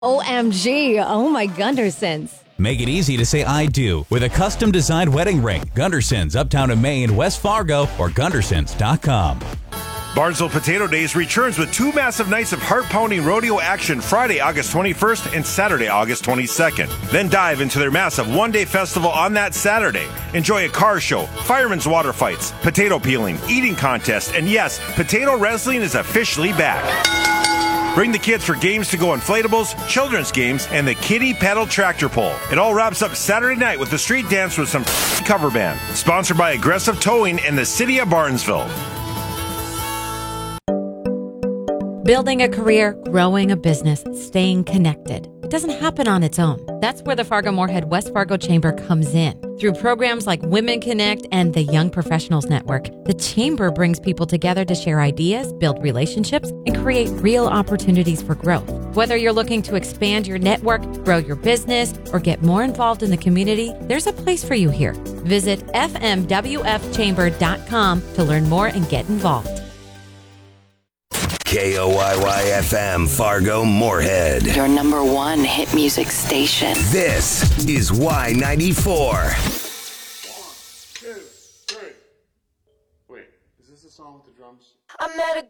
OMG. Oh my Gundersons. Make it easy to say I do with a custom-designed wedding ring. Gundersons, Uptown in Maine, West Fargo, or Gundersons.com. Barnesville Potato Days returns with 2 massive nights of heart-pounding rodeo action Friday, August 21st and Saturday, August 22nd. Then dive into their massive one-day festival on that Saturday. Enjoy a car show, firemen's water fights, potato peeling, eating contest, and yes, potato wrestling is officially back. Bring the kids for games to go inflatables, children's games, and the kiddie pedal tractor pull. It all wraps up Saturday night with a street dance with some cover band. Sponsored by Aggressive Towing and the City of Barnesville. Building a career, growing a business, staying connected. It doesn't happen on its own. That's where the Fargo-Moorhead West Fargo Chamber comes in. Through programs like Women Connect and the Young Professionals Network, the Chamber brings people together to share ideas, build relationships, and create real opportunities for growth. Whether you're looking to expand your network, grow your business, or get more involved in the community, there's a place for you here. Visit fmwfchamber.com to learn more and get involved. KOYY-FM Fargo Moorhead. Your number one hit music station. This is Y94. 1, 2, 3. Wait, is this the song with the drums? I met a